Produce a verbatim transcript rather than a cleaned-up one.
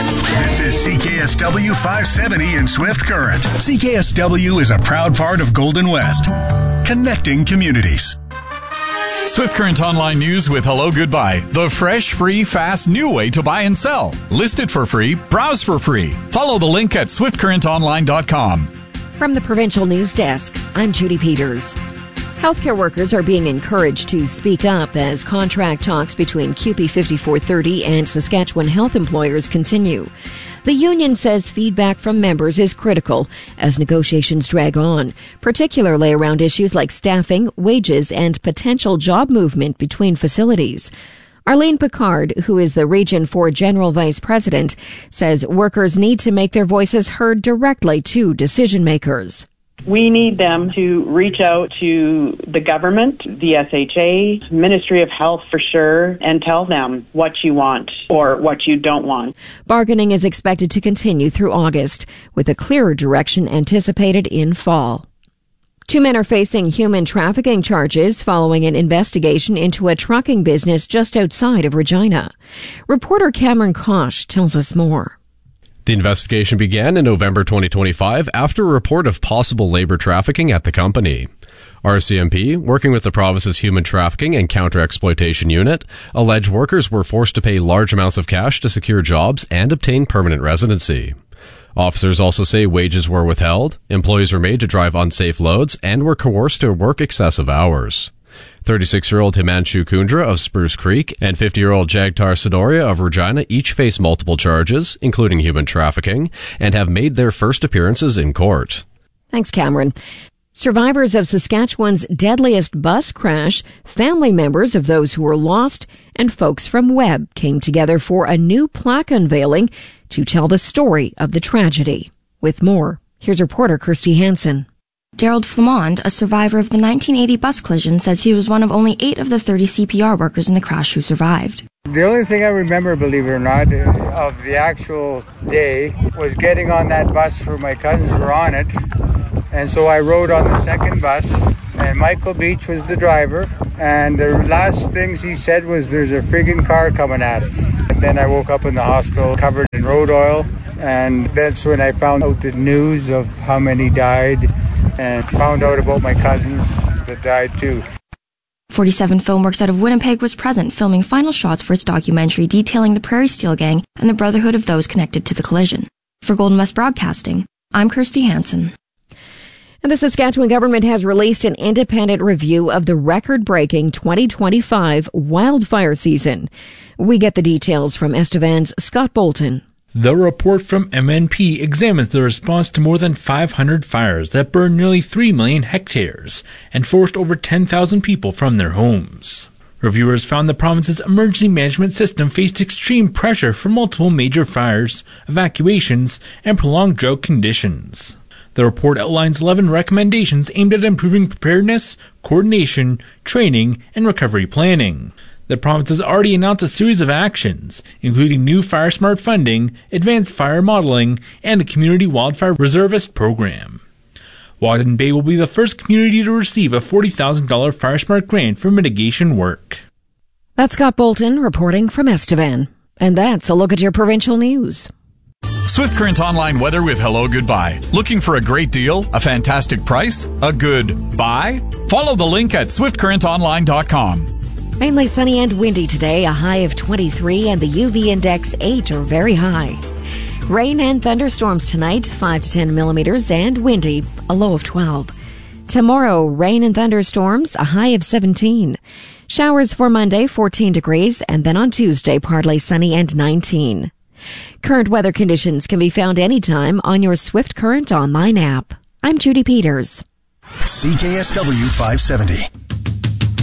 This is C K S W five seventy in Swift Current. C K S W is a proud part of Golden West, connecting communities. Swift Current Online News with Hello Goodbye, the fresh, free, fast, new way to buy and sell. List it for free, browse for free. Follow the link at swift current online dot com. From the Provincial News Desk, I'm Judy Peters. Healthcare workers are being encouraged to speak up as contract talks between C U P E fifty-four thirty and Saskatchewan health employers continue. The union says feedback from members is critical as negotiations drag on, particularly around issues like staffing, wages, and potential job movement between facilities. Arlene Picard, who is the Region four General Vice President, says workers need to make their voices heard directly to decision makers. We need them to reach out to the government, the S H A, Ministry of Health for sure, and tell them what you want or what you don't want. Bargaining is expected to continue through August, with a clearer direction anticipated in fall. Two men are facing human trafficking charges following an investigation into a trucking business just outside of Regina. Reporter Cameron Kosh tells us more. The investigation began in November twenty twenty-five after a report of possible labor trafficking at the company. R C M P, working with the province's Human Trafficking and Counter-Exploitation Unit, alleged workers were forced to pay large amounts of cash to secure jobs and obtain permanent residency. Officers also say wages were withheld, employees were made to drive unsafe loads, and were coerced to work excessive hours. thirty-six-year-old Himanshu Kundra of Spruce Creek and fifty-year-old Jagtar Sidoria of Regina each face multiple charges, including human trafficking, and have made their first appearances in court. Thanks, Cameron. Survivors of Saskatchewan's deadliest bus crash, family members of those who were lost, and folks from Webb came together for a new plaque unveiling to tell the story of the tragedy. With more, here's reporter Kirsty Hansen. Gerald Flamond, a survivor of the nineteen eighty bus collision, says he was one of only eight of the thirty C P R workers in the crash who survived. The only thing I remember, believe it or not, of the actual day was getting on that bus where my cousins were on it. And so I rode on the second bus, and Michael Beach was the driver. And the last things he said was, "There's a friggin' car coming at us." And then I woke up in the hospital covered in road oil. And that's when I found out the news of how many died and found out about my cousins that died too. forty-seven Filmworks out of Winnipeg was present, filming final shots for its documentary detailing the Prairie Steel Gang and the brotherhood of those connected to the collision. For Golden West Broadcasting, I'm Kirsty Hansen. And the Saskatchewan government has released an independent review of the record-breaking twenty twenty-five wildfire season. We get the details from Estevan's Scott Bolton. The report from M N P examines the response to more than five hundred fires that burned nearly three million hectares and forced over ten thousand people from their homes. Reviewers found the province's emergency management system faced extreme pressure from multiple major fires, evacuations, and prolonged drought conditions. The report outlines eleven recommendations aimed at improving preparedness, coordination, training, and recovery planning. The province has already announced a series of actions, including new Fire Smart funding, advanced fire modeling, and a community wildfire reservist program. Wadden Bay will be the first community to receive a forty thousand dollars Fire Smart grant for mitigation work. That's Scott Bolton reporting from Estevan. And that's a look at your provincial news. Swift Current Online weather with Hello Goodbye. Looking for a great deal? A fantastic price? A good buy? Follow the link at swift current online dot com. Mainly sunny and windy today, a high of twenty-three and the U V index eight or very high. Rain and thunderstorms tonight, five to ten millimeters, and windy, a low of twelve. Tomorrow, rain and thunderstorms, a high of seventeen. Showers for Monday, fourteen degrees, and then on Tuesday, partly sunny and nineteen. Current weather conditions can be found anytime on your Swift Current online app. I'm Judy Peters. C K S W five seventy.